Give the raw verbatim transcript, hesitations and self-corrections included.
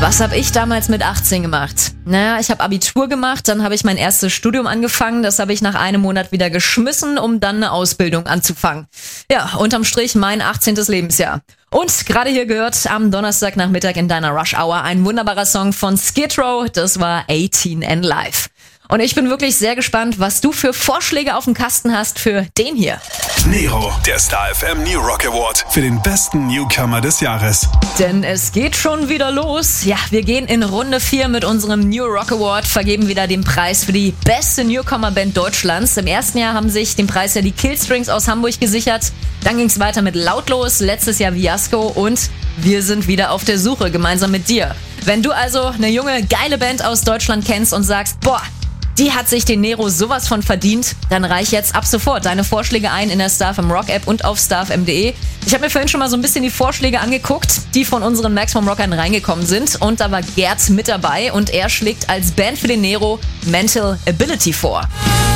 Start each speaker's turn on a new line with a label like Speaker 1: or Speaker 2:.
Speaker 1: Was habe ich damals mit achtzehn gemacht? Naja, ich habe Abitur gemacht, dann habe ich mein erstes Studium angefangen. Das habe ich nach einem Monat wieder geschmissen, um dann eine Ausbildung anzufangen. Ja, unterm Strich mein achtzehntes Lebensjahr. Und gerade hier gehört am Donnerstagnachmittag in deiner Rush Hour ein wunderbarer Song von Skid Row. Das war achtzehn and Live. Und ich bin wirklich sehr gespannt, was du für Vorschläge auf dem Kasten hast für den hier.
Speaker 2: Nero, der Star F M New Rock Award für den besten Newcomer des Jahres.
Speaker 1: Denn es geht schon wieder los. Ja, wir gehen in Runde vier mit unserem New Rock Award, vergeben wieder den Preis für die beste Newcomer-Band Deutschlands. Im ersten Jahr haben sich den Preis ja die Killstrings aus Hamburg gesichert. Dann ging es weiter mit Lautlos, letztes Jahr Fiasko und wir sind wieder auf der Suche, gemeinsam mit dir. Wenn du also eine junge, geile Band aus Deutschland kennst und sagst, boah, die hat sich den Nero sowas von verdient, dann reich jetzt ab sofort deine Vorschläge ein in der Star F M Rock App und auf star f m punkt de. Ich habe mir vorhin schon mal so ein bisschen die Vorschläge angeguckt, die von unseren Maximum Rockern reingekommen sind, und da war Gerd mit dabei und er schlägt als Band für den Nero Mental Ability vor.